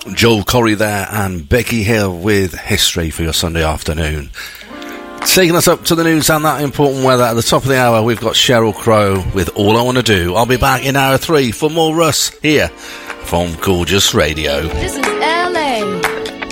Joel Corey there and Becky Hill with History for your Sunday afternoon. Taking us up to the news and that important weather. At the top of the hour, we've got Sheryl Crow with All I Want to Do. I'll be back in hour 3 for more Russ here from Gorgeous Radio. This is